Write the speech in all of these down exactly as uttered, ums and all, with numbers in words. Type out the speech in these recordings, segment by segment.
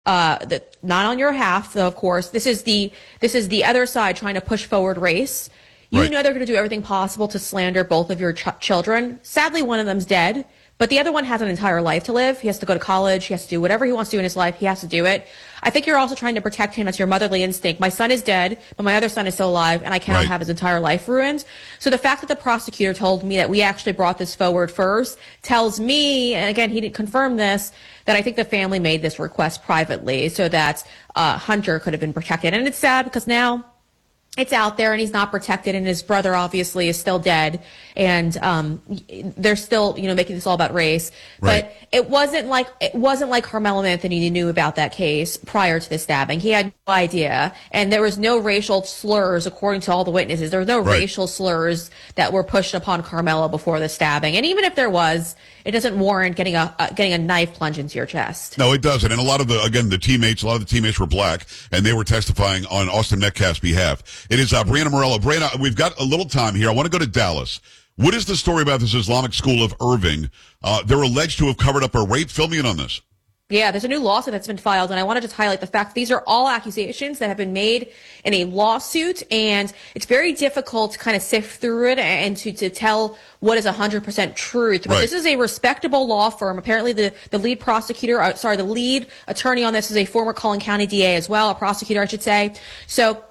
uh, the, not on your half, though, of course. This is the this is the other side trying to push forward race. You Right. know they're going to do everything possible to slander both of your ch- children. Sadly, one of them's dead, but the other one has an entire life to live. He has to go to college. He has to do whatever he wants to do in his life. He has to do it. I think you're also trying to protect him as your motherly instinct. My son is dead, but my other son is still alive, and I cannot Right. have his entire life ruined. So the fact that the prosecutor told me that we actually brought this forward first tells me, and again, he didn't confirm this, that I think the family made this request privately so that uh, Hunter could have been protected. And it's sad because now it's out there and he's not protected, and his brother obviously is still dead, and um, they're still, you know, making this all about race. Right. But it wasn't like it wasn't like Carmelo Anthony knew about that case prior to the stabbing. He had no idea, and there was no racial slurs according to all the witnesses. There were no Right. racial slurs that were pushed upon Carmelo before the stabbing, and even if there was, it doesn't warrant getting a uh, getting a knife plunged into your chest. No, it doesn't. And a lot of the, again, the teammates, a lot of the teammates were black, and they were testifying on Austin Metcalf's behalf. It is uh, Brianna Morello. Brianna, we've got a little time here. I want to go to Dallas. What is the story about this Islamic school of Irving? Uh, they're alleged to have covered up a rape. Fill me in on this. Yeah, there's a new lawsuit that's been filed, and I want to just highlight the fact that these are all accusations that have been made in a lawsuit, and it's very difficult to kind of sift through it and to, to tell what is one hundred percent truth. But Right. this is a respectable law firm. Apparently, the, the lead prosecutor, uh, sorry, the lead attorney on this is a former Collin County D A as well, a prosecutor, I should say. So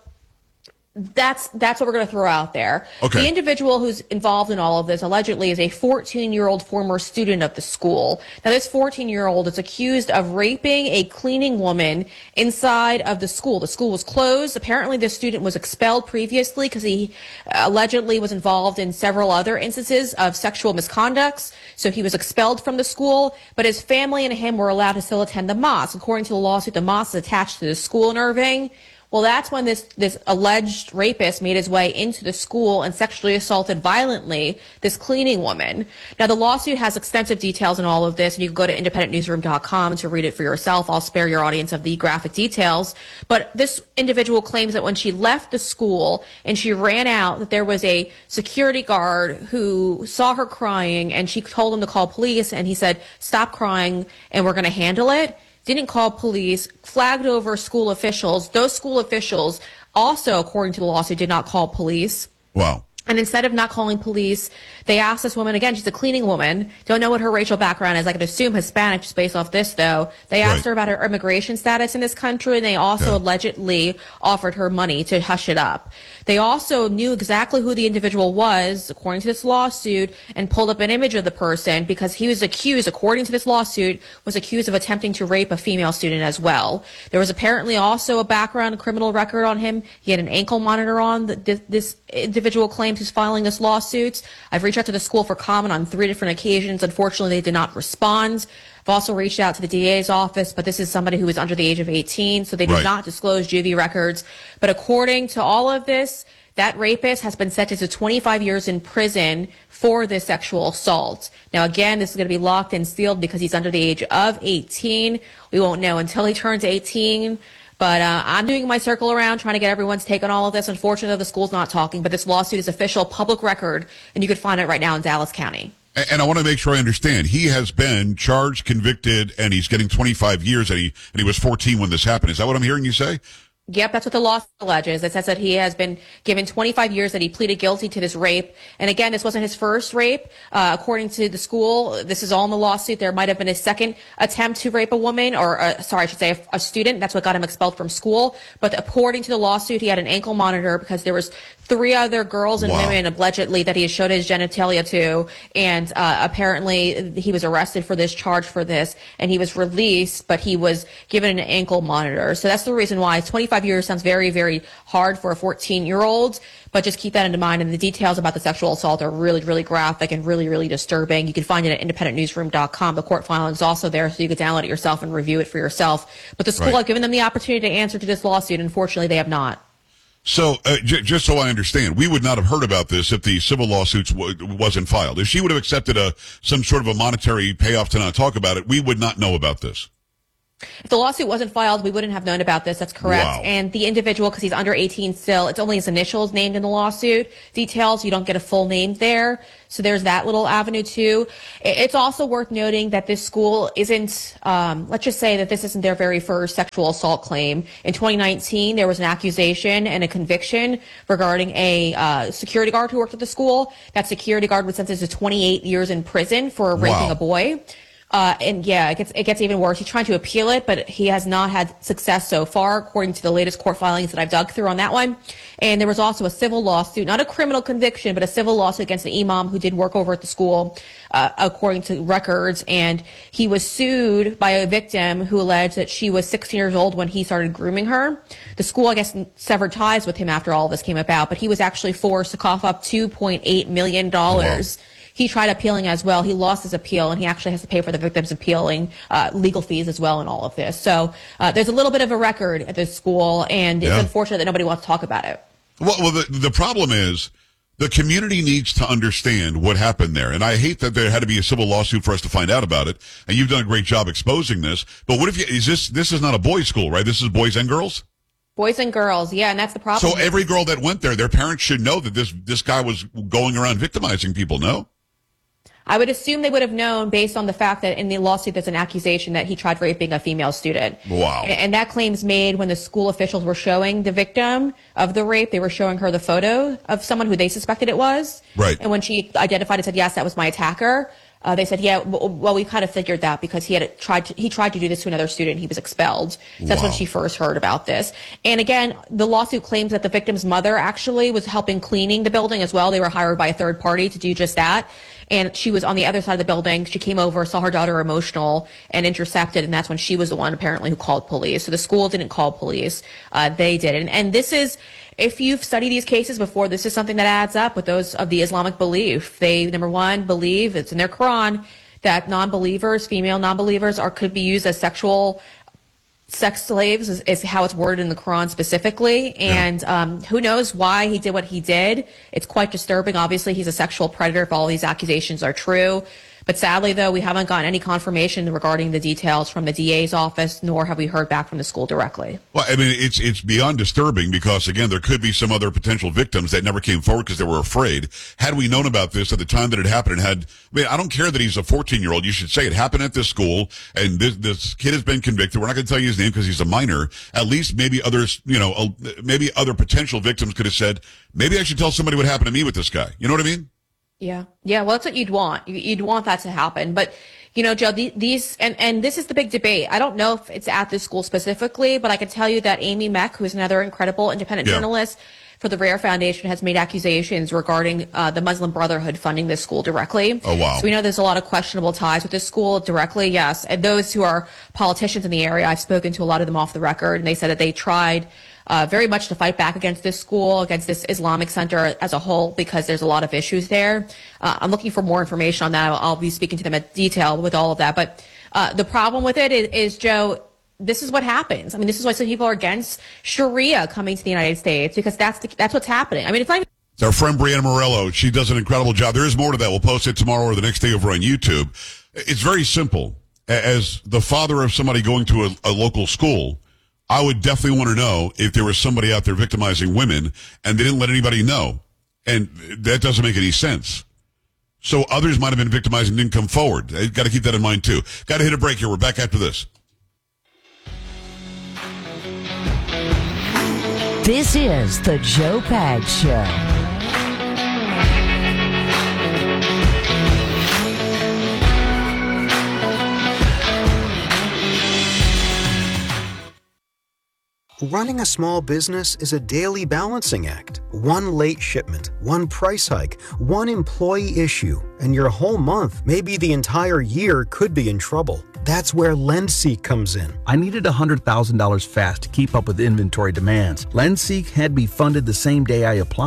that's that's what we're going to throw out there. Okay. The individual who's involved in all of this allegedly is a fourteen-year-old former student of the school. Now, this fourteen-year-old is accused of raping a cleaning woman inside of the school. The school was closed. Apparently, this student was expelled previously because he allegedly was involved in several other instances of sexual misconducts. So he was expelled from the school, but his family and him were allowed to still attend the mosque. According to the lawsuit, the mosque is attached to the school in Irving. Well, that's when this, this alleged rapist made his way into the school and sexually assaulted violently this cleaning woman. Now, the lawsuit has extensive details in all of this, and you can go to independent newsroom dot com to read it for yourself. I'll spare your audience of the graphic details. But this individual claims that when she left the school and she ran out, that there was a security guard who saw her crying, and she told him to call police, and he said, "Stop crying, and we're going to handle it." Didn't call police, flagged over school officials. Those school officials also, according to the lawsuit, did not call police. Wow. And instead of not calling police, they asked this woman, again, she's a cleaning woman, don't know what her racial background is. I could assume Hispanic just based off this, though. They asked Right. her about her immigration status in this country, and they also Yeah. allegedly offered her money to hush it up. They also knew exactly who the individual was, according to this lawsuit, and pulled up an image of the person because he was accused, according to this lawsuit, was accused of attempting to rape a female student as well. There was apparently also a background criminal record on him. He had an ankle monitor on. This, this individual claims he's filing this lawsuit. I've reached out to the school for comment on three different occasions. Unfortunately, they did not respond. I've also reached out to the D A's office, but this is somebody who is under the age of eighteen, so they did Right. not disclose juvie records. But according to all of this, that rapist has been sentenced to twenty-five years in prison for this sexual assault. Now, again, this is going to be locked and sealed because he's under the age of eighteen. We won't know until he turns eighteen. But uh, I'm doing my circle around, trying to get everyone's take on all of this. Unfortunately, the school's not talking, but this lawsuit is official public record, and you can find it right now in Dallas County. And and I want to make sure I understand. He has been charged, convicted, and he's getting twenty-five years, and he, and he was fourteen when this happened. Is that what I'm hearing you say? Yep, that's what the law alleges. It says that he has been given twenty-five years, that he pleaded guilty to this rape. And again, this wasn't his first rape. Uh, according to the school, this is all in the lawsuit. There might have been a second attempt to rape a woman, or uh, sorry, I should say a, a student. That's what got him expelled from school. But according to the lawsuit, he had an ankle monitor because there was three other girls and Wow. women allegedly that he had showed his genitalia to. And uh, apparently he was arrested for this, charge for this, and he was released, but he was given an ankle monitor. So that's the reason why twenty-five years sounds very, very hard for a fourteen-year-old. But just keep that in mind. And the details about the sexual assault are really, really graphic and really, really disturbing. You can find it at independent newsroom dot com. The court filing is also there, so you can download it yourself and review it for yourself. But the school, Right. I've given them the opportunity to answer to this lawsuit. Unfortunately, they have not. So, uh, j- just so I understand, we would not have heard about this if the civil lawsuits w- wasn't filed. If she would have accepted a some sort of a monetary payoff to not talk about it, we would not know about this. If the lawsuit wasn't filed, we wouldn't have known about this. That's correct. Wow. And the individual, because he's under eighteen still, it's only his initials named in the lawsuit. Details, you don't get a full name there. So there's that little avenue too. It's also worth noting that this school isn't, um, let's just say that this isn't their very first sexual assault claim. In twenty nineteen, there was an accusation and a conviction regarding a uh, security guard who worked at the school. That security guard was sentenced to twenty-eight years in prison for raping Wow. a boy. Uh, and yeah, it gets, it gets even worse. He's trying to appeal it, but he has not had success so far, according to the latest court filings that I've dug through on that one. And there was also a civil lawsuit, not a criminal conviction, but a civil lawsuit against the imam who did work over at the school, uh, according to records. And he was sued by a victim who alleged that she was sixteen years old when he started grooming her. The school, I guess, severed ties with him after all this came about, but he was actually forced to cough up two point eight million dollars. Wow. He tried appealing as well. He lost his appeal, and he actually has to pay for the victim's appealing uh, legal fees as well in all of this. So uh, there's a little bit of a record at this school, and it's Yeah. unfortunate that nobody wants to talk about it. Well, well the, the problem is the community needs to understand what happened there. And I hate that there had to be a civil lawsuit for us to find out about it. And you've done a great job exposing this. But what if you, is this, this is not a boys' school, right? This is boys and girls? Boys and girls, yeah, and that's the problem. So every girl that went there, their parents should know that this, this guy was going around victimizing people, no? I would assume they would have known based on the fact that in the lawsuit there's an accusation that he tried raping a female student. Wow. And, and that claim's made when the school officials were showing the victim of the rape. They were showing her the photo of someone who they suspected it was. Right. And when she identified and said, yes, that was my attacker, uh, they said, yeah, w- well, we kind of figured that because he had tried to, he tried to do this to another student. He was expelled. So that's when Wow. she first heard about this. And again, the lawsuit claims that the victim's mother actually was helping cleaning the building as well. They were hired by a third party to do just that. And she was on the other side of the building. She came over, saw her daughter emotional, and intercepted. And that's when she was the one apparently who called police. So the school didn't call police. Uh, they did. And, and this is, if you've studied these cases before, this is something that adds up with those of the Islamic belief. They, number one, believe, it's in their Quran, that non-believers, female non-believers, are could be used as sexual sex slaves is, is how it's worded in the Quran specifically. And um, who knows why he did what he did. It's quite disturbing. Obviously, he's a sexual predator if all these accusations are true. But sadly, though, we haven't gotten any confirmation regarding the details from the D A's office, nor have we heard back from the school directly. Well, I mean, it's it's beyond disturbing because, again, there could be some other potential victims that never came forward because they were afraid. Had we known about this at the time that it happened and had, I mean, I don't care that he's a fourteen-year-old. You should say it happened at this school, and this, this kid has been convicted. We're not going to tell you his name because he's a minor. At least maybe others, you know, uh, maybe other potential victims could have said, maybe I should tell somebody what happened to me with this guy. You know what I mean? Yeah. Yeah. Well, that's what you'd want. You- You'd want that to happen. But, you know, Joe, the- these, and, and this is the big debate. I don't know if it's at this school specifically, but I can tell you that Amy Meck, who is another incredible independent Yeah. journalist for the Rare Foundation, has made accusations regarding uh, the Muslim Brotherhood funding this school directly. Oh, wow. So we know there's a lot of questionable ties with this school directly. Yes. And those who are politicians in the area, I've spoken to a lot of them off the record, and they said that they tried Uh, very much to fight back against this school, against this Islamic center as a whole, because there's a lot of issues there. Uh, I'm looking for more information on that. I'll, I'll be speaking to them in detail with all of that. But uh, the problem with it is, is, Joe, this is what happens. I mean, this is why some people are against Sharia coming to the United States, because that's the, that's what's happening. I mean, it's not even It's our friend Brianna Morello. She does an incredible job. There is more to that. We'll post it tomorrow or the next day over on YouTube. It's very simple. As the father of somebody going to a, a local school, I would definitely want to know if there was somebody out there victimizing women and they didn't let anybody know. And that doesn't make any sense. So others might have been victimized and didn't come forward. You've got to keep that in mind too. Got to hit a break here. We're back after this. This is the Joe Pags Show. Running a small business is a daily balancing act. One late shipment, one price hike, one employee issue, and your whole month, maybe the entire year, could be in trouble. That's where LendSeek comes in. I needed one hundred thousand dollars fast to keep up with inventory demands. LendSeek had me funded the same day I applied.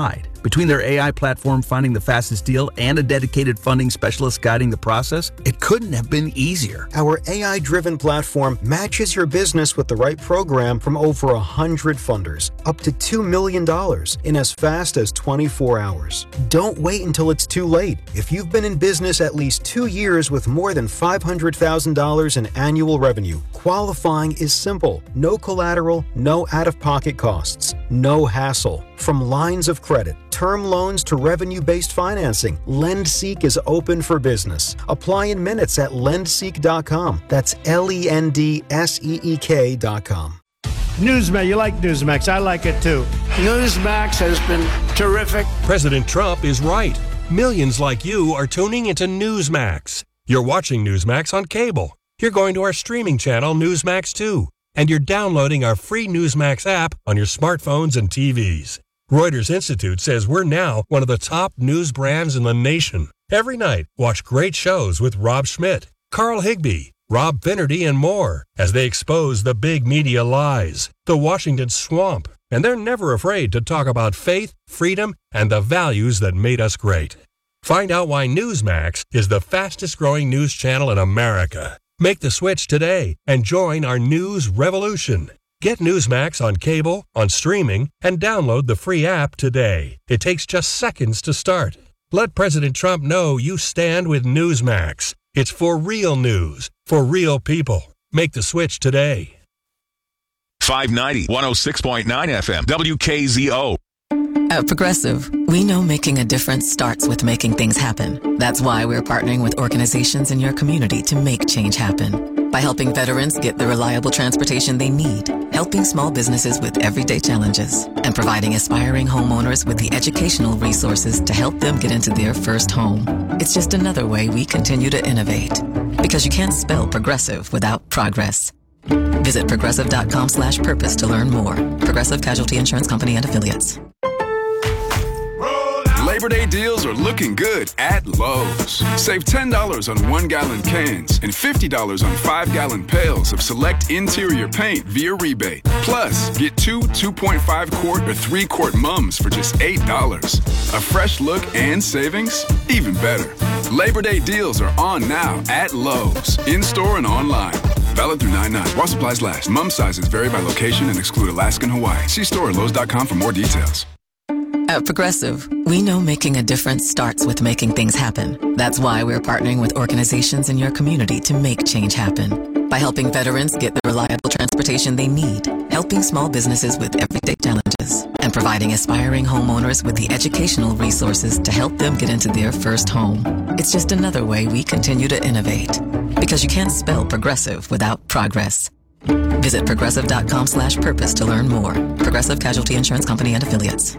Between their A I platform finding the fastest deal and a dedicated funding specialist guiding the process, it couldn't have been easier. Our A I-driven platform matches your business with the right program from over one hundred funders, up to two million dollars in as fast as twenty-four hours. Don't wait until it's too late. If you've been in business at least two years with more than five hundred thousand dollars in annual revenue, qualifying is simple. No collateral, no out-of-pocket costs, no hassle. From lines of credit, term loans to revenue-based financing, LendSeek is open for business. Apply in minutes at lendseek dot com. That's L E N D S E E K dot com. Newsmax, you like Newsmax. I like it too. Newsmax has been terrific. President Trump is right. Millions like you are tuning into Newsmax. You're watching Newsmax on cable. You're going to our streaming channel, Newsmax two. And you're downloading our free Newsmax app on your smartphones and T Vs. Reuters Institute says we're now one of the top news brands in the nation. Every night, watch great shows with Rob Schmidt, Carl Higbie, Rob Finnerty, and more as they expose the big media lies, the Washington swamp, and they're never afraid to talk about faith, freedom, and the values that made us great. Find out why Newsmax is the fastest growing news channel in America. Make the switch today and join our news revolution. Get Newsmax on cable, on streaming, and download the free app today. It takes just seconds to start. Let President Trump know you stand with Newsmax. It's for real news, for real people. Make the switch today. five ninety, one oh six point nine F M, W K Z O. At Progressive, we know making a difference starts with making things happen. That's why we're partnering with organizations in your community to make change happen. By helping veterans get the reliable transportation they need, helping small businesses with everyday challenges, and providing aspiring homeowners with the educational resources to help them get into their first home. It's just another way we continue to innovate. Because you can't spell progressive without progress. Visit progressive.com slash purpose to learn more. Progressive Casualty Insurance Company and Affiliates. Labor Day deals are looking good at Lowe's. Save ten dollars on one-gallon cans and fifty dollars on five-gallon pails of select interior paint via rebate. Plus, get two two point five quart or three quart mums for just eight dollars. A fresh look and savings? Even better. Labor Day deals are on now at Lowe's, in-store and online. Valid through nine nine. While supplies last. Mum sizes vary by location and exclude Alaska and Hawaii. See store at Lowe's dot com for more details. At Progressive, we know making a difference starts with making things happen. That's why we're partnering with organizations in your community to make change happen. By helping veterans get the reliable transportation they need, helping small businesses with everyday challenges, and providing aspiring homeowners with the educational resources to help them get into their first home. It's just another way we continue to innovate. Because you can't spell progressive without progress. Visit progressive.com slash purpose to learn more. Progressive Casualty Insurance Company and Affiliates.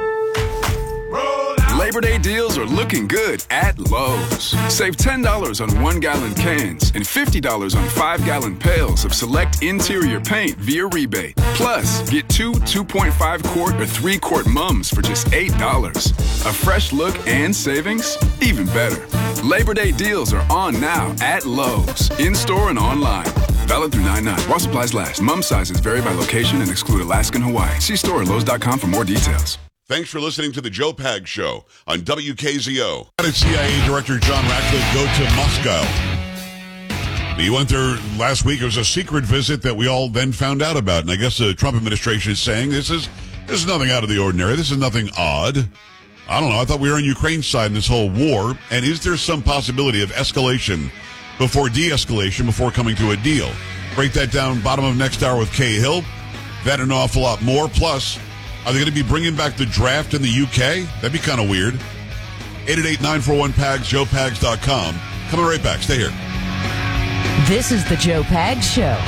Labor Day deals are looking good at Lowe's. Save ten dollars on one-gallon cans and fifty dollars on five-gallon pails of select interior paint via rebate. Plus, get two two point five quart or three quart mums for just eight dollars. A fresh look and savings? Even better. Labor Day deals are on now at Lowe's, in-store and online. Valid through nine nine. While supplies last. Mum sizes vary by location and exclude Alaska and Hawaii. See store at Lowe's dot com for more details. Thanks for listening to the Joe Pag Show on W K Z O. C I A Director John Ratcliffe go to Moscow. He went there last week. It was a secret visit that we all then found out about. And I guess the Trump administration is saying this is this is nothing out of the ordinary. This is nothing odd. I don't know. I thought we were on Ukraine's side in this whole war. And is there some possibility of escalation before de-escalation, before coming to a deal? Break that down bottom of next hour with Kay Hill. That and an awful lot more. Plus, are they going to be bringing back the draft in the U K? That'd be kind of weird. eight eight eight, nine four one, P A G S, joe pags dot com. Coming right back. Stay here. This is the Joe Pags Show.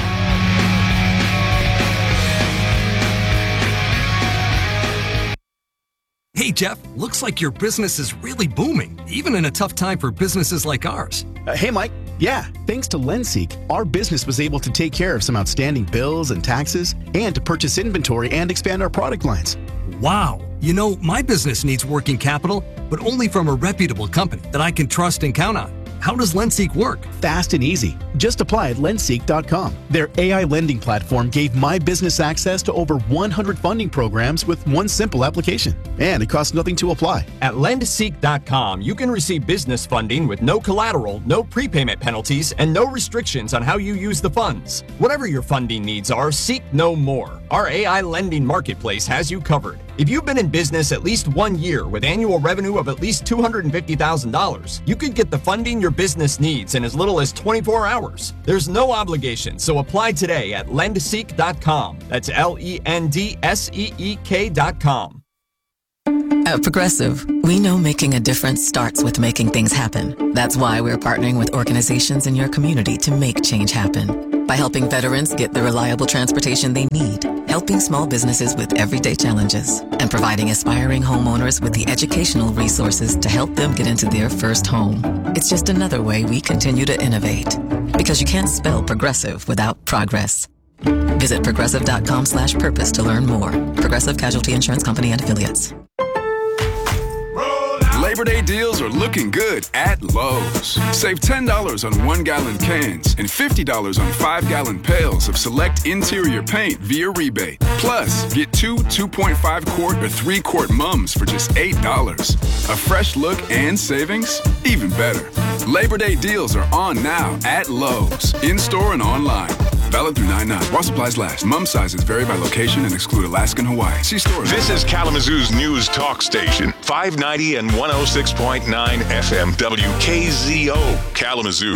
Hey, Jeff, looks like your business is really booming, even in a tough time for businesses like ours. Uh, hey, Mike. Yeah, thanks to LendSeek, our business was able to take care of some outstanding bills and taxes and to purchase inventory and expand our product lines. Wow. You know, my business needs working capital, but only from a reputable company that I can trust and count on. How does LendSeek work? Fast and easy. Just apply at lendseek dot com. Their A I lending platform gave my business access to over one hundred funding programs with one simple application. And it costs nothing to apply. At lendseek dot com, you can receive business funding with no collateral, no prepayment penalties, and no restrictions on how you use the funds. Whatever your funding needs are, seek no more. Our A I lending marketplace has you covered. If you've been in business at least one year with annual revenue of at least two hundred fifty thousand dollars, you could get the funding your business needs in as little as twenty-four hours. There's no obligation, so apply today at lendseek dot com. That's L E N D S E E K dot com. At Progressive, we know making a difference starts with making things happen. That's why we're partnering with organizations in your community to make change happen. By helping veterans get the reliable transportation they need, helping small businesses with everyday challenges, and providing aspiring homeowners with the educational resources to help them get into their first home. It's just another way we continue to innovate. Because you can't spell progressive without progress. Visit progressive dot com slash purpose to learn more. Progressive Casualty Insurance Company and Affiliates. Labor Day deals are looking good at Lowe's. Save ten dollars on one-gallon cans and fifty dollars on five-gallon pails of select interior paint via rebate. Plus, get two two point five quart or three quart mums for just eight dollars. A fresh look and savings? Even better. Labor Day deals are on now at Lowe's, in-store and online. Valid through nine nine. While supplies last. Mum sizes vary by location and exclude Alaska and Hawaii. See store. This is Kalamazoo's news talk station, five ninety and one oh six point nine F M W K Z O, Kalamazoo.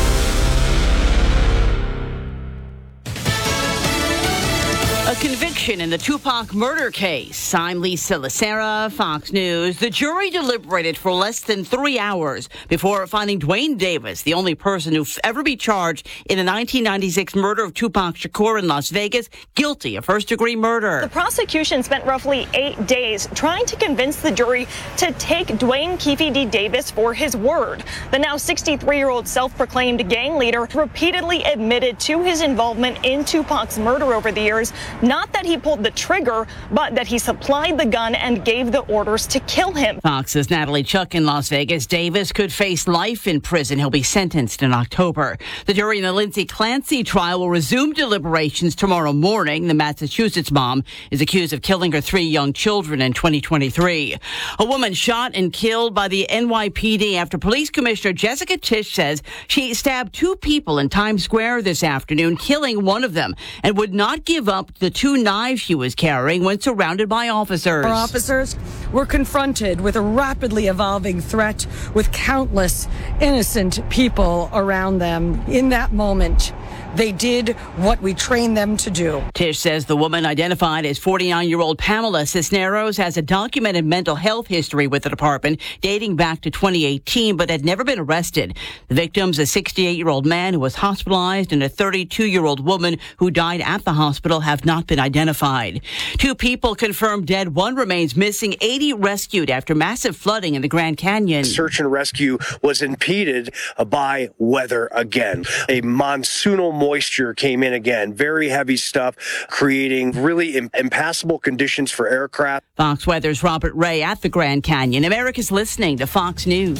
A conviction in the Tupac murder case. I'm Lisa Lacera, Fox News. The jury deliberated for less than three hours before finding Duane Davis, the only person who ever be charged in the nineteen ninety-six murder of Tupac Shakur in Las Vegas, guilty of first-degree murder. The prosecution spent roughly eight days trying to convince the jury to take Duane Keffe D. Davis for his word. The now sixty-three-year-old self-proclaimed gang leader repeatedly admitted to his involvement in Tupac's murder over the years. Not that he pulled the trigger, but that he supplied the gun and gave the orders to kill him. Fox's Natalie Chuck in Las Vegas. Davis could face life in prison. He'll be sentenced in October. The jury in the Lindsay Clancy trial will resume deliberations tomorrow morning. The Massachusetts mom is accused of killing her three young children in twenty twenty-three. A woman shot and killed by the N Y P D after Police Commissioner Jessica Tisch says she stabbed two people in Times Square this afternoon, killing one of them, and would not give up the two knives she was carrying when surrounded by officers. Our officers were confronted with a rapidly evolving threat with countless innocent people around them. In that moment, they did what we trained them to do. Tisch says the woman, identified as forty-nine-year-old Pamela Cisneros, has a documented mental health history with the department dating back to twenty eighteen, but had never been arrested. The victim's a sixty-eight-year-old man who was hospitalized, and a thirty-two-year-old woman who died at the hospital have not been identified. Two people confirmed dead. One remains missing. eighty rescued after massive flooding in the Grand Canyon. Search and rescue was impeded by weather again. A monsoonal moisture came in again. Very heavy stuff, creating really im- impassable conditions for aircraft. Fox Weather's Robert Ray at the Grand Canyon. America's listening to Fox News.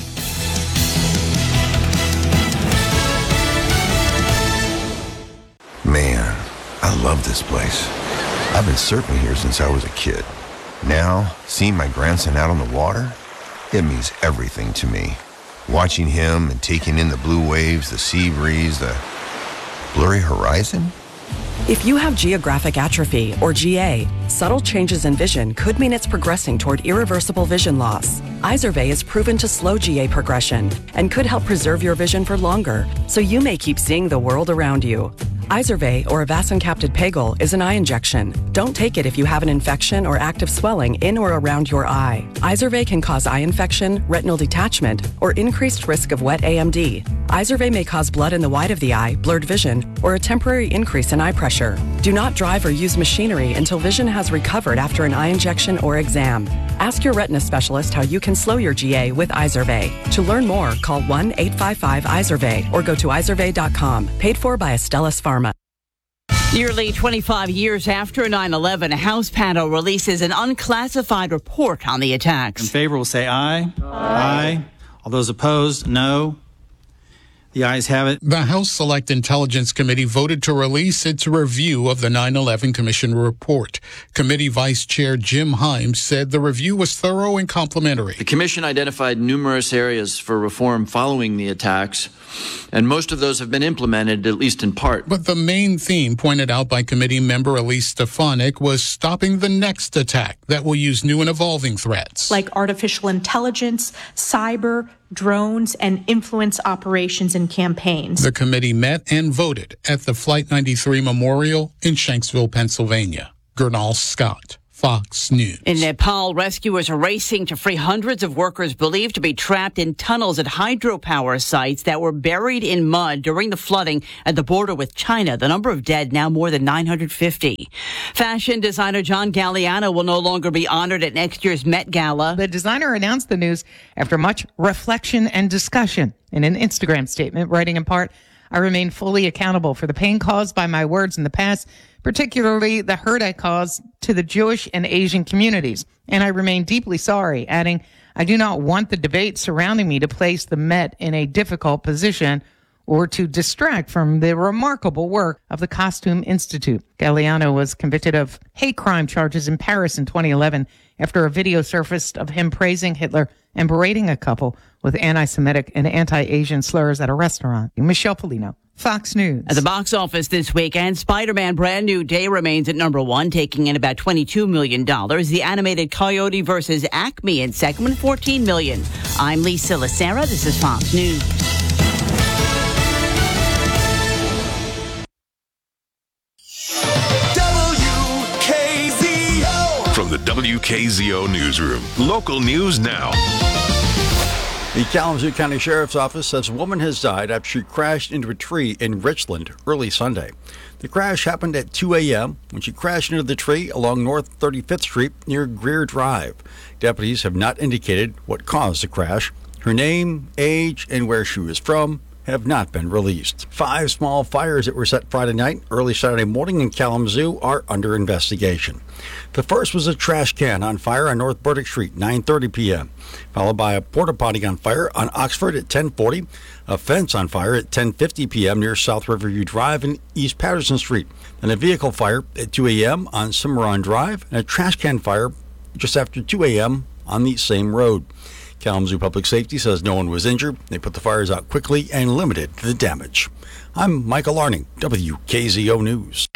Man, I love this place. I've been surfing here since I was a kid. Now, seeing my grandson out on the water, it means everything to me. Watching him and taking in the blue waves, the sea breeze, the blurry horizon? If you have geographic atrophy, or G A, subtle changes in vision could mean it's progressing toward irreversible vision loss. Izervay is proven to slow G A progression and could help preserve your vision for longer, so you may keep seeing the world around you. Izervay, or avacincaptad pegol, is an eye injection. Don't take it if you have an infection or active swelling in or around your eye. Izervay can cause eye infection, retinal detachment, or increased risk of wet A M D. Izervay may cause blood in the white of the eye, blurred vision, or a temporary increase in eye pressure. Do not drive or use machinery until vision has recovered after an eye injection or exam. Ask your retina specialist how you can slow your G A with Izervay. To learn more, call one eight five five Izervay or go to izervay dot com. Paid for by Astellas Pharma. Nearly twenty-five years after nine eleven, a House panel releases an unclassified report on the attacks. In favor will say aye. Aye. Aye. All those opposed, no. The ayes have it. The House Select Intelligence Committee voted to release its review of the nine eleven Commission report. Committee Vice Chair Jim Himes said the review was thorough and complimentary. The Commission identified numerous areas for reform following the attacks, and most of those have been implemented, at least in part. But the main theme pointed out by committee member Elise Stefanik was stopping the next attack that will use new and evolving threats. Like artificial intelligence, cyber, drones, and influence operations and campaigns. The committee met and voted at the Flight ninety-three Memorial in Shanksville, Pennsylvania. Gernal Scott, Fox News. In Nepal, rescuers are racing to free hundreds of workers believed to be trapped in tunnels at hydropower sites that were buried in mud during the flooding at the border with China. The number of dead now more than nine hundred fifty. Fashion designer John Galliano will no longer be honored at next year's Met Gala. The designer announced the news after much reflection and discussion in an Instagram statement, writing in part, "I remain fully accountable for the pain caused by my words in the past, particularly the hurt I caused to the Jewish and Asian communities. And I remain deeply sorry," adding, "I do not want the debate surrounding me to place the Met in a difficult position or to distract from the remarkable work of the Costume Institute." Galliano was convicted of hate crime charges in Paris in twenty eleven after a video surfaced of him praising Hitler and berating a couple with anti-Semitic and anti-Asian slurs at a restaurant. Michelle Polino, Fox News. At the box office this weekend, Spider-Man Brand New Day remains at number one, taking in about twenty-two million dollars. The animated Coyote versus Acme in second, fourteen million dollars. I'm Lisa Lacera. This is Fox News. From the W K Z O newsroom, local news now. The Kalamazoo County Sheriff's Office says a woman has died after she crashed into a tree in Richland early Sunday. The crash happened at two a.m. when she crashed into the tree along North thirty-fifth Street near Greer Drive. Deputies have not indicated what caused the crash. Her name, age, and where she was from have not been released. Five small fires that were set Friday night, early Saturday morning in Kalamazoo are under investigation. The first was a trash can on fire on North Burdick Street, nine thirty p.m., followed by a porta potty on fire on Oxford at ten forty, a fence on fire at ten fifty p.m. near South Riverview Drive and East Patterson Street, and a vehicle fire at two a.m. on Cimarron Drive, and a trash can fire just after two a.m. on the same road. Kalamazoo Public Safety says no one was injured. They put the fires out quickly and limited the damage. I'm Michael Larning, W K Z O News.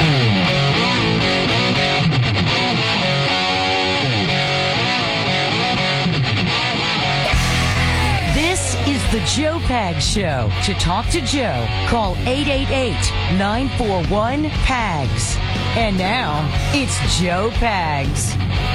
This is the Joe Pags Show. To talk to Joe, call eight eight eight, nine four one, P A G S. And now, it's Joe Pags.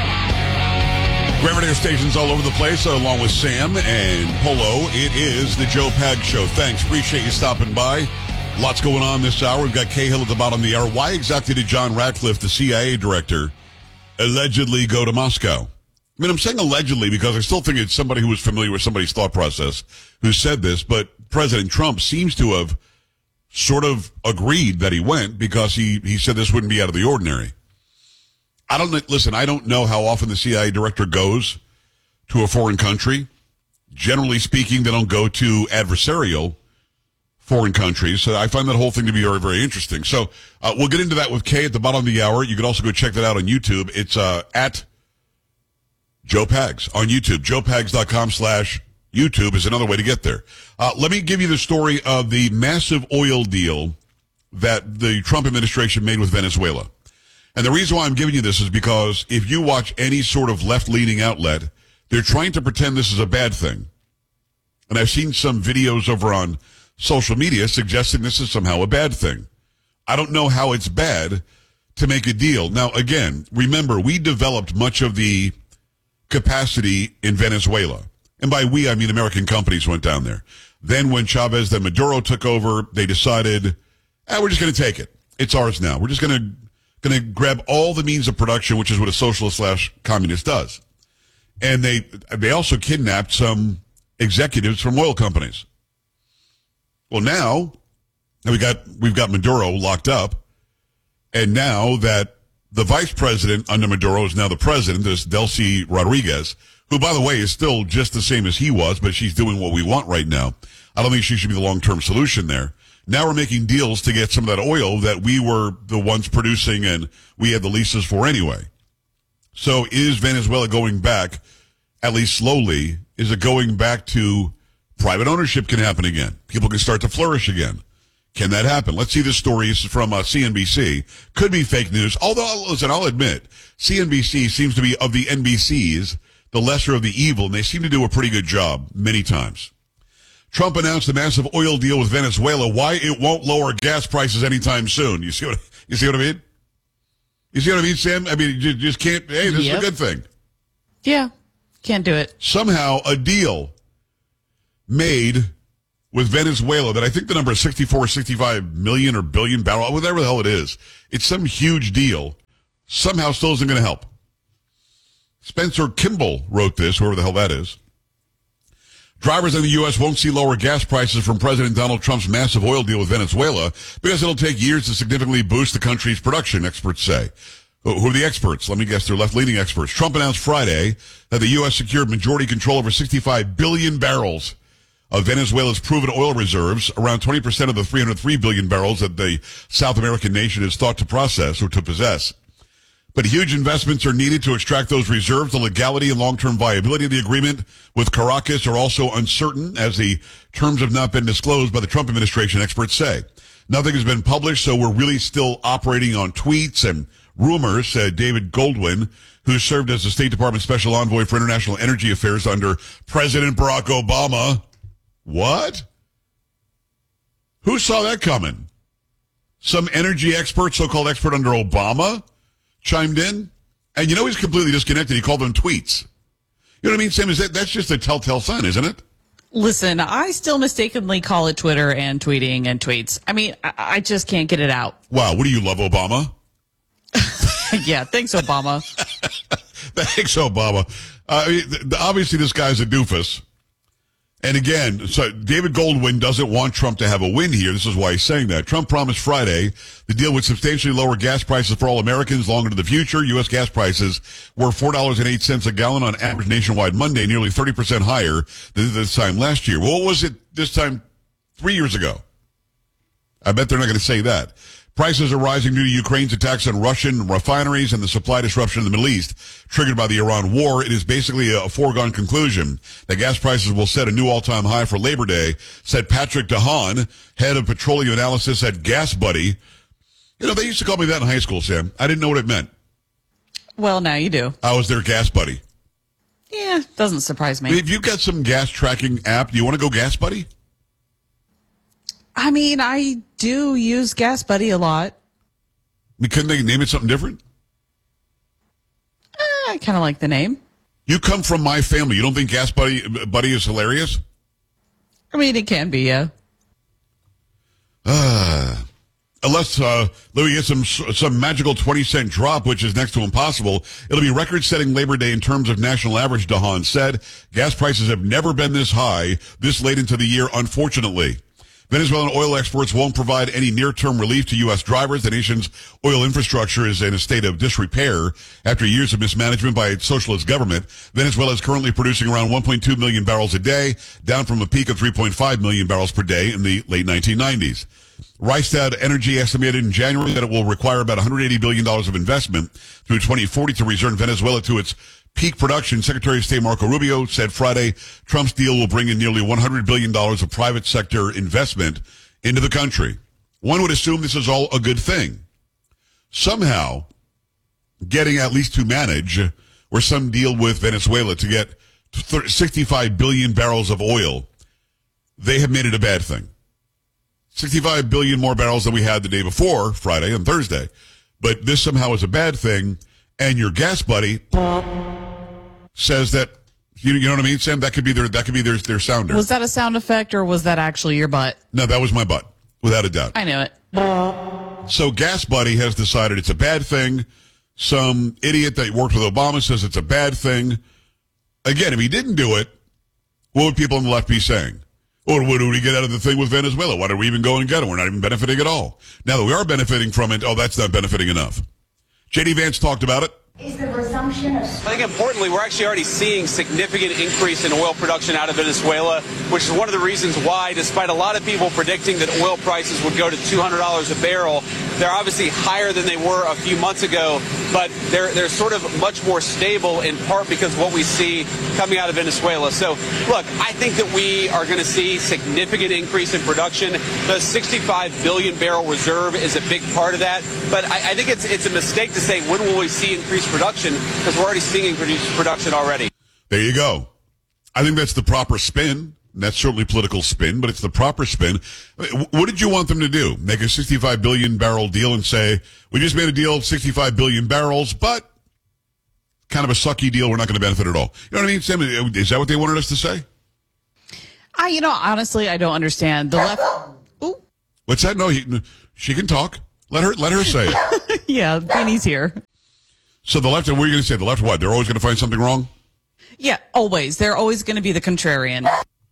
Great radio stations all over the place, along with Sam and Polo. It is the Joe Pags Show. Thanks. Appreciate you stopping by. Lots going on this hour. We've got Cahill at the bottom of the hour. Why exactly did John Ratcliffe, the C I A director, allegedly go to Moscow? I mean, I'm saying allegedly because I still think it's somebody who was familiar with somebody's thought process who said this, but President Trump seems to have sort of agreed that he went because he, he said this wouldn't be out of the ordinary. I don't listen. I don't know how often the C I A director goes to a foreign country. Generally speaking, they don't go to adversarial foreign countries. So I find that whole thing to be very, very interesting. So uh, we'll get into that with Kay at the bottom of the hour. You can also go check that out on YouTube. It's uh, at Joe Pags on YouTube. joe pags dot com slash YouTube is another way to get there. Uh, let me give you the story of the massive oil deal that the Trump administration made with Venezuela. And the reason why I'm giving you this is because if you watch any sort of left-leaning outlet, they're trying to pretend this is a bad thing. And I've seen some videos over on social media suggesting this is somehow a bad thing. I don't know how it's bad to make a deal. Now, again, remember, we developed much of the capacity in Venezuela. And by we, I mean American companies went down there. Then when Chavez, then Maduro took over, they decided, eh, we're just going to take it. It's ours now. We're just going to going to grab all the means of production, which is what a socialist slash communist does. And they they also kidnapped some executives from oil companies. Well, now we got we've got Maduro locked up, and now that the vice president under Maduro is now the president, this Delcy Rodriguez, who, by the way, is still just the same as he was, but she's doing what we want right now. I don't think she should be the long-term solution there. Now we're making deals to get some of that oil that we were the ones producing and we had the leases for anyway. So is Venezuela going back, at least slowly, is it going back to private ownership can happen again? People can start to flourish again. Can that happen? Let's see this story. This is from uh, C N B C. Could be fake news. Although, listen, I'll admit, C N B C seems to be, of the N B Cs, the lesser of the evil, and they seem to do a pretty good job many times. Trump announced a massive oil deal with Venezuela. Why it won't lower gas prices anytime soon? You see what you see what I mean? You see what I mean, Sam? I mean, you just can't. Hey, this Yep. is a good thing. Yeah, can't do it. Somehow, a deal made with Venezuela that I think the number is sixty-four, sixty-five million or billion barrel, whatever the hell it is. It's some huge deal. Somehow, still isn't going to help. Spencer Kimball wrote this, whoever the hell that is. Drivers in the U S won't see lower gas prices from President Donald Trump's massive oil deal with Venezuela because it'll take years to significantly boost the country's production, experts say. Who are the experts? Let me guess, they're left-leaning experts. Trump announced Friday that the U S secured majority control over sixty-five billion barrels of Venezuela's proven oil reserves, around twenty percent of the three hundred three billion barrels that the South American nation is thought to process or to possess. But huge investments are needed to extract those reserves. The legality and long-term viability of the agreement with Caracas are also uncertain, as the terms have not been disclosed by the Trump administration, experts say. Nothing has been published, so we're really still operating on tweets and rumors, said David Goldwyn, who served as the State Department Special Envoy for International Energy Affairs under President Barack Obama. What? Who saw that coming? Some energy expert, so-called expert under Obama, chimed in? And you know he's completely disconnected. He called them tweets. You know what I mean, Sam? Is that, that's just a telltale sign, isn't it? Listen, I still mistakenly call it Twitter and tweeting and tweets. I mean, I, I just can't get it out. Wow, what do you love, Obama? Yeah, thanks, Obama. Thanks, Obama. Uh, I mean, th- obviously, this guy's a doofus. And again, so David Goldwyn doesn't want Trump to have a win here. This is why he's saying that. Trump promised Friday the deal would substantially lower gas prices for all Americans long into the future. U S gas prices were four dollars and eight cents a gallon on average nationwide Monday, nearly thirty percent higher than this time last year. Well, what was it this time three years ago? I bet they're not going to say that. Prices are rising due to Ukraine's attacks on Russian refineries and the supply disruption in the Middle East triggered by the Iran war. It is basically a foregone conclusion that gas prices will set a new all-time high for Labor Day, said Patrick DeHaan, head of petroleum analysis at Gas Buddy. You know, they used to call me that in high school, Sam. I didn't know what it meant. Well, now you do. I was their gas buddy. Yeah, doesn't surprise me. If you've got some gas tracking app, do you want to go Gas Buddy? I mean, I do use Gas Buddy a lot. I mean, couldn't they name it something different? Uh, I kind of like the name. You come from my family. You don't think Gas Buddy, Buddy is hilarious? I mean, it can be, yeah. Uh, unless uh, let me get some some magical twenty cent drop, which is next to impossible. It'll be record-setting Labor Day in terms of national average, DeHaan said. Gas prices have never been this high this late into the year, unfortunately. Venezuelan oil exports won't provide any near-term relief to U S drivers. The nation's oil infrastructure is in a state of disrepair after years of mismanagement by its socialist government. Venezuela is currently producing around one point two million barrels a day, down from a peak of three point five million barrels per day in the late nineteen nineties. Rystad Energy estimated in January that it will require about one hundred eighty billion dollars of investment through twenty forty to return Venezuela to its peak production. Secretary of State Marco Rubio said Friday Trump's deal will bring in nearly one hundred billion dollars of private sector investment into the country. One would assume this is all a good thing. Somehow, getting at least to manage or some deal with Venezuela to get sixty-five billion barrels of oil, they have made it a bad thing. sixty-five billion more barrels than we had the day before, Friday and Thursday. But this somehow is a bad thing, and your gas buddy says that, you, you know what I mean, Sam? That could be their that could be their their sounder. Was that a sound effect, or was that actually your butt? No, that was my butt, without a doubt. I knew it. So Gas Buddy has decided it's a bad thing. Some idiot that worked with Obama says it's a bad thing. Again, if he didn't do it, what would people on the left be saying? Or what do we get out of the thing with Venezuela? Why did we even go and get it? We're not even benefiting at all. Now that we are benefiting from it, oh, that's not benefiting enough. J D Vance talked about it. Is the resumption I think importantly, we're actually already seeing significant increase in oil production out of Venezuela, which is one of the reasons why, despite a lot of people predicting that oil prices would go to two hundred dollars a barrel, they're obviously higher than they were a few months ago, but they're they're sort of much more stable in part because of what we see coming out of Venezuela. So, look, I think that we are going to see significant increase in production. The sixty-five billion barrel reserve is a big part of that, but I, I think it's it's a mistake to say when will we see increased production, because we're already seeing increased production already. There you go. I think that's the proper spin. That's certainly political spin, but it's the proper spin. What did you want them to do? Make a sixty-five billion barrel deal and say, we just made a deal, sixty-five billion barrels, but kind of a sucky deal. We're not going to benefit at all. You know what I mean, Sam? Is that what they wanted us to say? I, you know, honestly, I don't understand. The left. Ooh. What's that? No, he, she can talk. Let her, let her say it. Yeah, Beanie's here. So the left, what are you going to say? The left what? They're always going to find something wrong? Yeah, always. They're always going to be the contrarian.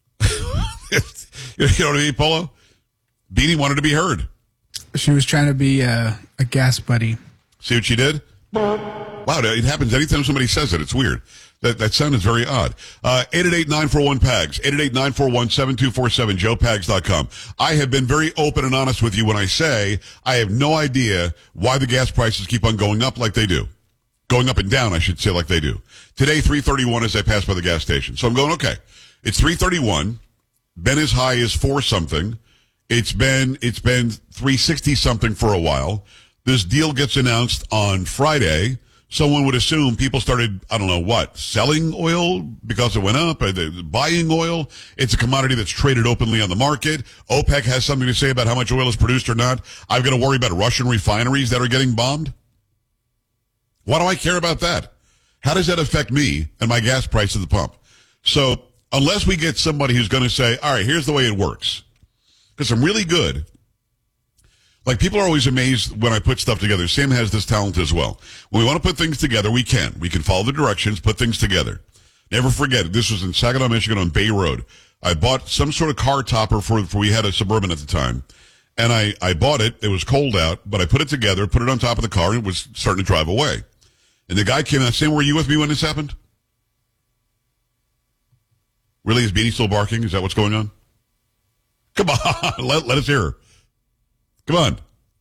You know what I mean, Polo? Beanie wanted to be heard. She was trying to be uh, a gas buddy. See what she did? Wow, it happens anytime somebody says it. It's weird. That that sound is very odd. Uh, eight eight eight, nine four one, P A G S. eight eight eight, nine four one, seven two four seven, joe pags dot com. I have been very open and honest with you when I say I have no idea why the gas prices keep on going up like they do. Going up and down, I should say, like they do. Today, three thirty-one as I pass by the gas station. So I'm going, okay, it's three thirty-one. Been as high as four something. It's been it's been three sixty something for a while. This deal gets announced on Friday. Someone would assume people started, I don't know what, selling oil because it went up, or they're buying oil. It's a commodity that's traded openly on the market. OPEC has something to say about how much oil is produced or not. I've got to worry about Russian refineries that are getting bombed. Why do I care about that? How does that affect me and my gas price at the pump? So unless we get somebody who's going to say, all right, here's the way it works. Because I'm really good. Like, people are always amazed when I put stuff together. Sam has this talent as well. When we want to put things together, we can. We can follow the directions, put things together. Never forget, this was in Saginaw, Michigan on Bay Road. I bought some sort of car topper for, for we had a Suburban at the time. And I, I bought it. It was cold out, but I put it together, put it on top of the car, and it was starting to drive away. And the guy came out. Sam, were you with me when this happened? Really? Is Beanie still barking? Is that what's going on? Come on. let, let us hear her. Come on.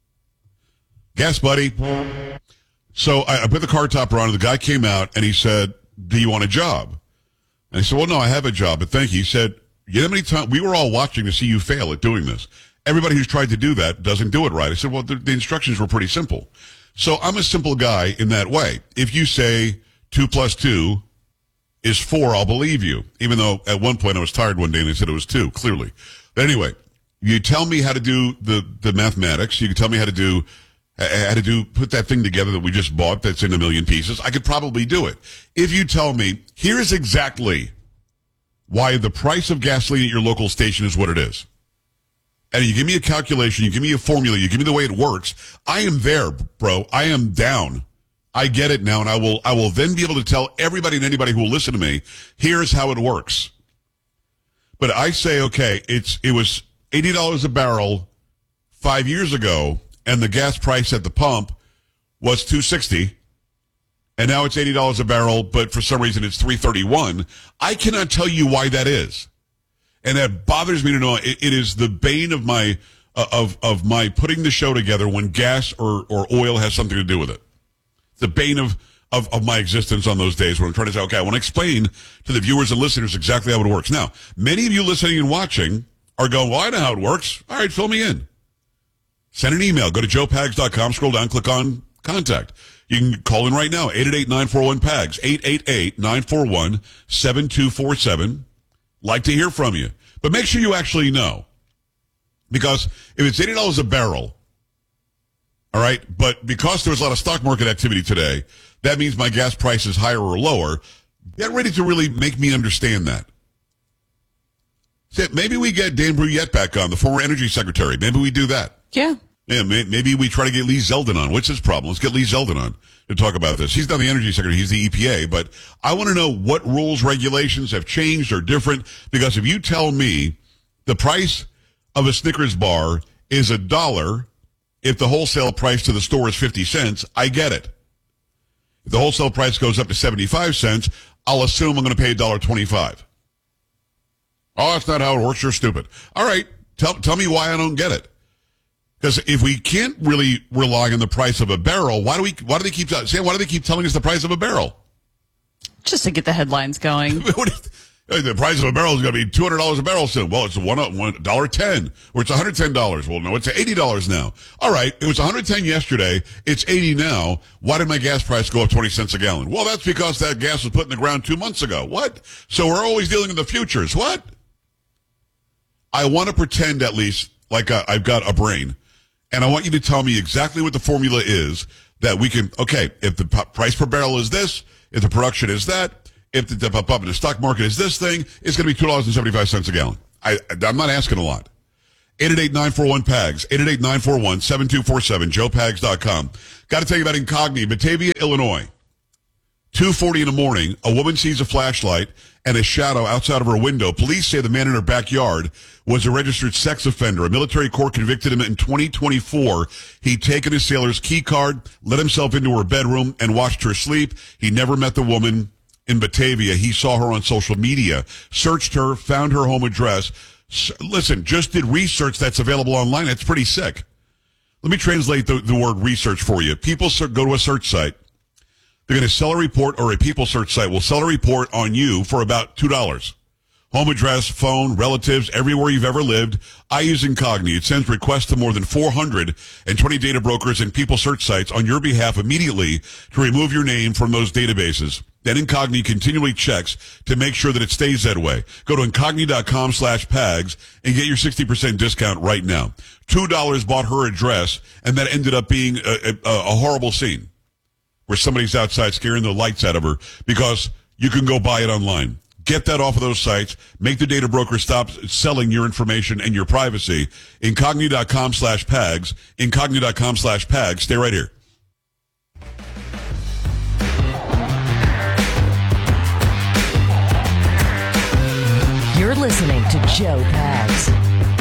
Gas buddy. So I, I put the car topper on, and the guy came out, and he said, do you want a job? And I said, well, no, I have a job, but thank you. He said, you know how many times, we were all watching to see you fail at doing this. Everybody who's tried to do that doesn't do it right. I said, well, the, the instructions were pretty simple. So I'm a simple guy in that way. If you say two plus two is four, I'll believe you. Even though at one point I was tired one day and I said it was two, clearly. But anyway, you tell me how to do the, the mathematics. You can tell me how to do, how to do, put that thing together that we just bought that's in a million pieces. I could probably do it. If you tell me, here's exactly why the price of gasoline at your local station is what it is. And you give me a calculation, you give me a formula, you give me the way it works, I am there, bro. I am down. I get it now, and I will I will then be able to tell everybody and anybody who will listen to me, here's how it works. But I say, okay, it's it was eighty dollars a barrel five years ago, and the gas price at the pump was two sixty, and now it's eighty dollars a barrel, but for some reason it's three thirty-one. I cannot tell you why that is. And that bothers me to know. It, it is the bane of my uh, of of my putting the show together when gas or, or oil has something to do with it. It's the bane of, of, of my existence on those days where I'm trying to say, okay, I want to explain to the viewers and listeners exactly how it works. Now, many of you listening and watching are going, well, I know how it works. All right, fill me in. Send an email. Go to joe pags dot com, scroll down, click on contact. You can call in right now, eight eight eight, nine four one, P A G S, eight eight eight, nine four one, seven two four seven. Like to hear from you. But make sure you actually know. Because if it's eighty dollars a barrel, all right, but because there's a lot of stock market activity today, that means my gas price is higher or lower. Get ready to really make me understand that. Maybe we get Dan Brouillette back on, the former energy secretary. Maybe we do that. Yeah. Yeah, maybe we try to get Lee Zeldin on. What's his problem? Let's get Lee Zeldin on to talk about this. He's not the energy secretary. He's the E P A. But I want to know what rules, regulations have changed or different. Because if you tell me the price of a Snickers bar is a dollar, if the wholesale price to the store is fifty cents, I get it. If the wholesale price goes up to seventy-five cents, I'll assume I'm going to pay one dollar and twenty-five cents. Oh, that's not how it works. You're stupid. All right. Tell, tell me why I don't get it. Because if we can't really rely on the price of a barrel, why do we, why do they keep, saying, why do they keep telling us the price of a barrel? Just to get the headlines going. The price of a barrel is going to be two hundred dollars a barrel soon. Well, it's one dollar ten, or it's one hundred ten dollars. Well, no, it's eighty dollars now. All right, it was one hundred ten dollars yesterday. It's eighty dollars now. Why did my gas price go up twenty cents a gallon? Well, that's because that gas was put in the ground two months ago. What? So we're always dealing in the futures. What? I want to pretend at least like I, I've got a brain, and I want you to tell me exactly what the formula is that we can, okay, if the p- price per barrel is this, if the production is that, if the pop up in the stock market is this thing, it's going to be two dollars and seventy-five cents a gallon. I, I'm not asking a lot. eight eight eight, nine four one, P A G S, eight eight eight, nine four one, seven two four seven, joe pags dot com. Got to tell you about Incogni, Batavia, Illinois. two forty in the morning, a woman sees a flashlight and a shadow outside of her window. Police say the man in her backyard was a registered sex offender. A military court convicted him in twenty twenty-four. He'd taken his sailor's key card, let himself into her bedroom, and watched her sleep. He never met the woman in Batavia. He saw her on social media, searched her, found her home address. S- listen, just did research that's available online. That's pretty sick. Let me translate the, the word research for you. People ser- go to a search site. They're going to sell a report, or a people search site will sell a report on you for about two dollars. Home address, phone, relatives, everywhere you've ever lived. I use Incogni. It sends requests to more than four hundred twenty data brokers and people search sites on your behalf immediately to remove your name from those databases. Then Incogni continually checks to make sure that it stays that way. Go to Incogni.com slash PAGS and get your sixty percent discount right now. two dollars bought her address, and that ended up being a, a, a horrible scene where somebody's outside scaring the lights out of her because you can go buy it online. Get that off of those sites. Make the data broker stop selling your information and your privacy. Incogni.com slash PAGS. Incogni.com slash PAGS. Stay right here. You're listening to Joe Pags.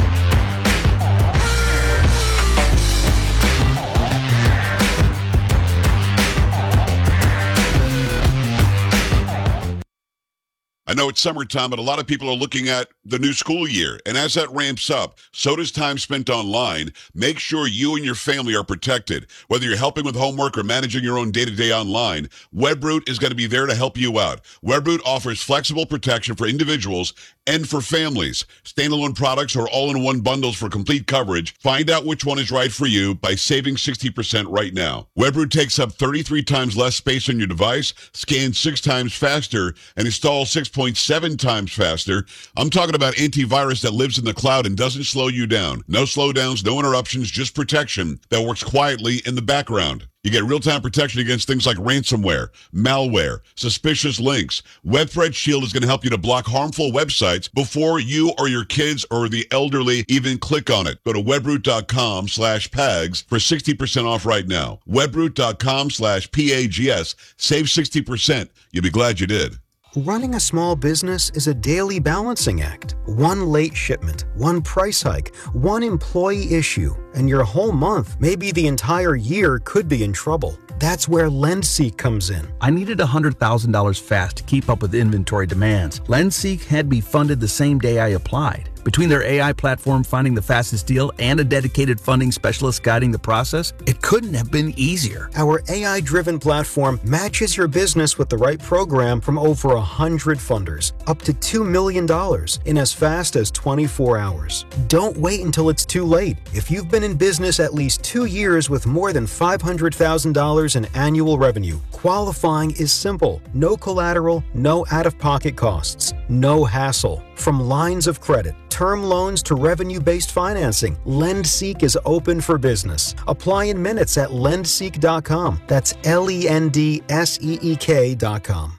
I know it's summertime, but a lot of people are looking at the new school year. And as that ramps up, so does time spent online. Make sure you and your family are protected. Whether you're helping with homework or managing your own day-to-day online, Webroot is going to be there to help you out. Webroot offers flexible protection for individuals and for families. Standalone products or all-in-one bundles for complete coverage. Find out which one is right for you by saving sixty percent right now. Webroot takes up thirty-three times less space on your device, scans six times faster, and installs six point seven times faster. I'm talking about antivirus that lives in the cloud and doesn't slow you down. No slowdowns, no interruptions, just protection that works quietly in the background. You get real-time protection against things like ransomware, malware, suspicious links. Web Threat Shield is going to help you to block harmful websites before you or your kids or the elderly even click on it. Go to webroot.com slash PAGS for sixty percent off right now. webroot.com slash PAGS. Save sixty percent. You'll be glad you did. Running a small business is a daily balancing act. One late shipment, one price hike, one employee issue, and your whole month, maybe the entire year, could be in trouble. That's where LendSeek comes in. I needed one hundred thousand dollars fast to keep up with inventory demands. LendSeek had me funded the same day I applied. Between their A I platform finding the fastest deal and a dedicated funding specialist guiding the process, it couldn't have been easier. Our A I-driven platform matches your business with the right program from over one hundred funders, up to two million dollars in as fast as twenty-four hours. Don't wait until it's too late. If you've been in business at least two years with more than five hundred thousand dollars in annual revenue, qualifying is simple. No collateral, no out-of-pocket costs, no hassle. From lines of credit, term loans to revenue-based financing, LendSeek is open for business. Apply in minutes at lendseek dot com. That's L E N D S E E K dot com.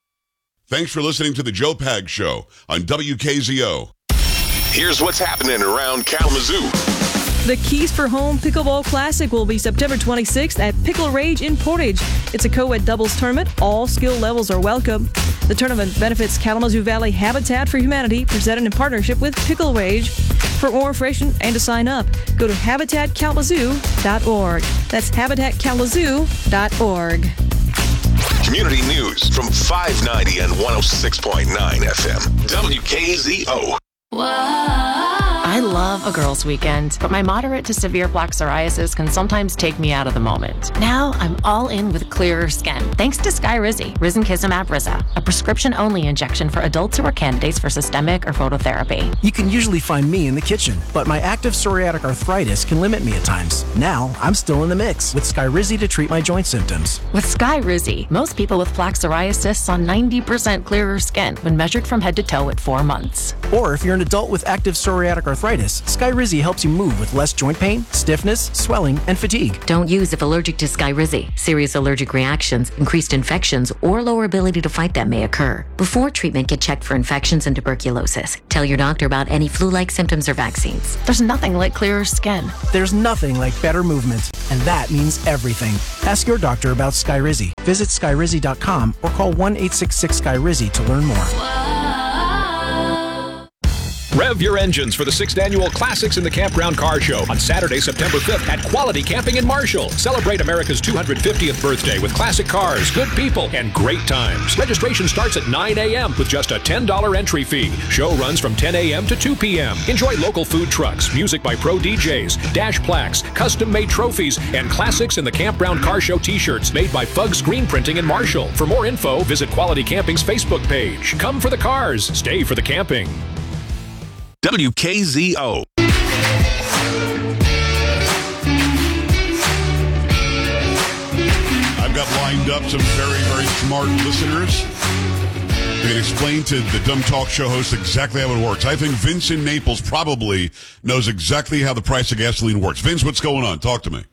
Thanks for listening to the Joe Pags Show on W K Z O. Here's what's happening around Kalamazoo. The Keys for Home Pickleball Classic will be September twenty-sixth at Pickle Rage in Portage. It's a co-ed doubles tournament. All skill levels are welcome. The tournament benefits Kalamazoo Valley Habitat for Humanity, presented in partnership with Pickle Rage. For more information and to sign up, go to habitat kalamazoo dot org. That's habitat kalamazoo dot org. Community news from five ninety and one oh six point nine F M. W K Z O. I love a girls' weekend, but my moderate to severe plaque psoriasis can sometimes take me out of the moment. Now I'm all in with clearer skin, thanks to Skyrizi, Risankizumab Riza, a prescription-only injection for adults who are candidates for systemic or phototherapy. You can usually find me in the kitchen, but my active psoriatic arthritis can limit me at times. Now I'm still in the mix with Skyrizi to treat my joint symptoms. With Skyrizi, most people with plaque psoriasis saw ninety percent clearer skin when measured from head to toe at four months. Or if you're an adult with active psoriatic arthritis, Skyrizi helps you move with less joint pain, stiffness, swelling, and fatigue. Don't use if allergic to Skyrizi. Serious allergic reactions, increased infections, or lower ability to fight them may occur. Before treatment, get checked for infections and tuberculosis. Tell your doctor about any flu-like symptoms or vaccines. There's nothing like clearer skin. There's nothing like better movement, and that means everything. Ask your doctor about Skyrizi. Visit Skyrizi dot com or call one eight six six Skyrizi to learn more. Rev your engines for the sixth annual Classics in the Campground Car Show on Saturday, September fifth at Quality Camping in Marshall. Celebrate America's two hundred fiftieth birthday with classic cars, good people, and great times. Registration starts at nine a.m. with just a ten dollars entry fee. Show runs from ten a.m. to two p.m. Enjoy local food trucks, music by pro D Js, dash plaques, custom-made trophies, and Classics in the Campground Car Show t-shirts made by Fug Screen Printing in Marshall. For more info, visit Quality Camping's Facebook page. Come for the cars, stay for the camping. W K Z O. I've got lined up some very, very smart listeners. They can explain to the dumb talk show host exactly how it works. I think Vince in Naples probably knows exactly how the price of gasoline works. Vince, what's going on? Talk to me.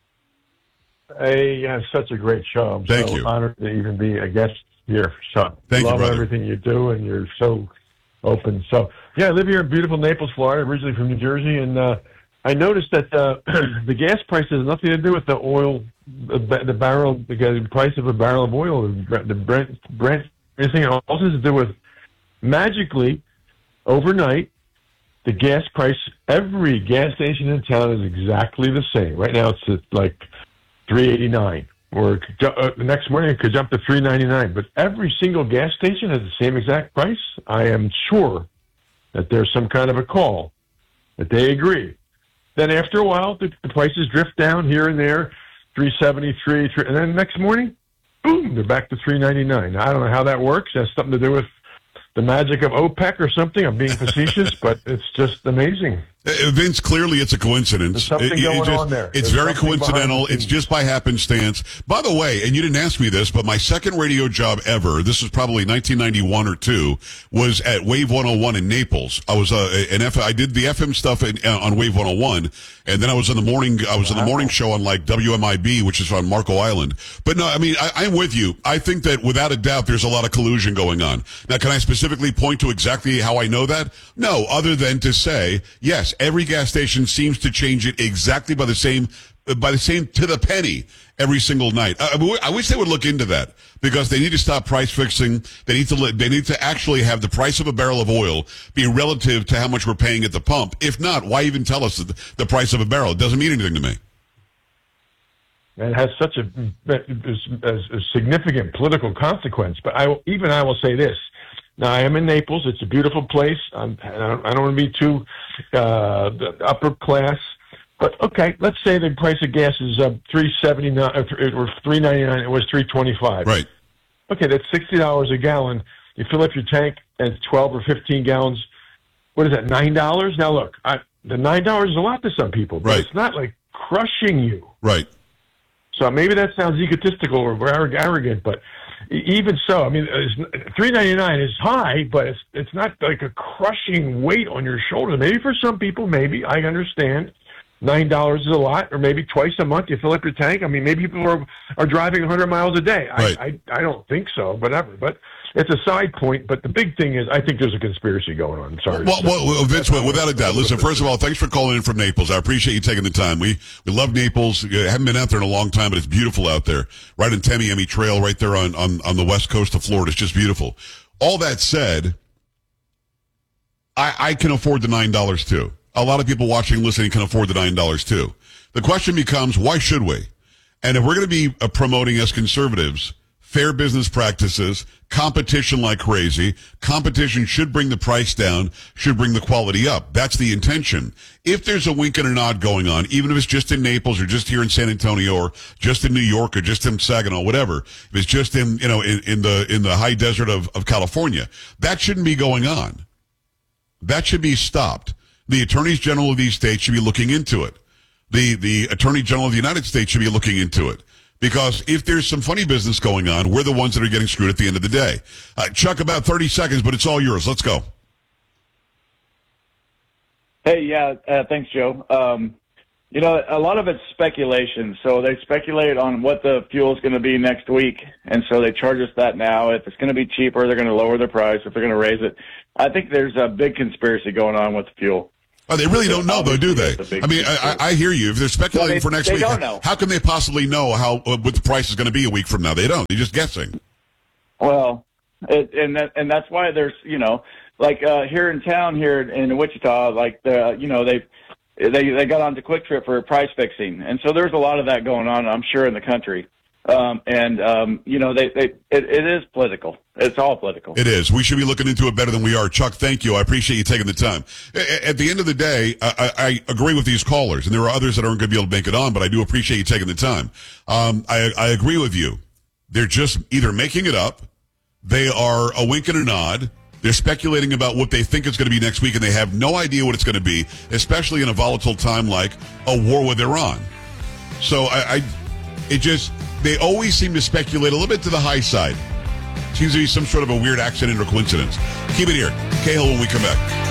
Hey, you have such a great show. I'm Thank so you. honored to even be a guest here. So Thank you, love brother. everything you do, and you're so open. So yeah, I live here in beautiful Naples, Florida, originally from New Jersey, and uh, I noticed that uh, the gas price has nothing to do with the oil, the, the barrel, the price of a barrel of oil, the Brent, Brent, anything. It also has to do with magically overnight. The gas price, every gas station in town is exactly the same. Right now, it's at like three eighty-nine, or uh, the next morning it could jump to three ninety-nine. But every single gas station has the same exact price. I am sure that there's some kind of a call that they agree. Then after a while, the, the prices drift down here and there, three seventy-three, and then the next morning, boom, they're back to three ninety-nine. I don't know how that works. It has something to do with the magic of OPEC or something. I'm being facetious, but it's just amazing. Uh, Vince, clearly it's a coincidence. There's something It- it going just- on there. It's There's very something coincidental. behind the It's just by happenstance. By the way, and you didn't ask me this, but my second radio job ever, this was probably nineteen ninety-one or two, was at Wave one oh one in Naples. I was uh, an F. I did the F M stuff in, uh, on Wave one oh one, and then I was in the morning. I was in the morning show on like W M I B, which is on Marco Island. But no, I mean, I, I'm with you. I think that without a doubt, there's a lot of collusion going on. Now, can I specifically point to exactly how I know that? No, other than to say, yes, every gas station seems to change it exactly by the same, by the same to the penny every single night. I, I wish they would look into that, because they need to stop price fixing. They need to they need to actually have the price of a barrel of oil be relative to how much we're paying at the pump. If not, why even tell us the, the price of a barrel? It doesn't mean anything to me. And it has such a, a, a significant political consequence. But I, even I will say this. Now, I am in Naples. It's a beautiful place. I'm, I don't, I don't want to be too uh, upper class. But, okay, let's say the price of gas is uh, three seventy-nine or three ninety-nine. It was three twenty-five. Right. Okay, that's sixty dollars a gallon. You fill up your tank, and it's twelve or fifteen gallons. What is that, nine dollars? Now, look, I, the nine dollars is a lot to some people, but Right. it's not like crushing you. Right. So maybe that sounds egotistical or arrog- arrogant, but e- even so, I mean, three ninety-nine is high, but it's it's not like a crushing weight on your shoulders. Maybe for some people, maybe I understand. Nine dollars is a lot, or maybe twice a month you fill up your tank. I mean, maybe people are are driving a hundred miles a day. Right. I, I I don't think so, whatever. But it's a side point. But the big thing is, I think there's a conspiracy going on. I'm sorry. Well, well, well, Vince, without a doubt. Listen, first of all, thanks for calling in from Naples. I appreciate you taking the time. We we love Naples. I haven't been out there in a long time, but it's beautiful out there. Right in Tamiami Trail, right there on, on, on the west coast of Florida. It's just beautiful. All that said, I, I can afford the nine dollars too. A lot of people watching and listening can afford the nine dollars too. The question becomes, why should we? And if we're going to be uh, promoting as conservatives fair business practices, competition like crazy. Competition should bring the price down, should bring the quality up. That's the intention. If there's a wink and a nod going on, even if it's just in Naples or just here in San Antonio or just in New York or just in Saginaw, whatever, if it's just in, you know, in, in the in the high desert of, of California, that shouldn't be going on. That should be stopped. The attorneys general of these states should be looking into it. The the attorney general of the United States should be looking into it. Because if there's some funny business going on, we're the ones that are getting screwed at the end of the day. Uh, Chuck, about thirty seconds, but it's all yours. Let's go. Hey, yeah, uh, thanks, Joe. Um, you know, a lot of it's speculation. So they speculate on what the fuel is going to be next week, and so they charge us that now. If it's going to be cheaper, they're going to lower the price. If they're going to raise it, I think there's a big conspiracy going on with the fuel. Oh, they really don't know, though, do they? I mean, I, I hear you. If they're speculating well, they, for next they week, don't know. How can they possibly know how uh, what the price is going to be a week from now? They don't. They're just guessing. Well, it, and that, and that's why there's, you know, like uh, here in town, here in Wichita, like the, you know, they they they got onto Quick Trip for price fixing, and so there's a lot of that going on, I'm sure, in the country. Um, and um, you know, they, they it, it is political. It's all political. It is. We should be looking into it better than we are. Chuck, thank you. I appreciate you taking the time. At the end of the day, I, I agree with these callers, and there are others that aren't going to be able to make it on, but I do appreciate you taking the time. Um, I, I agree with you. They're just either making it up, they are a wink and a nod, they're speculating about what they think it's going to be next week, and they have no idea what it's going to be, especially in a volatile time like a war with Iran. So I, I it just... They always seem to speculate a little bit to the high side. Seems to be some sort of a weird accident or coincidence. Keep it here. Cahill when we come back.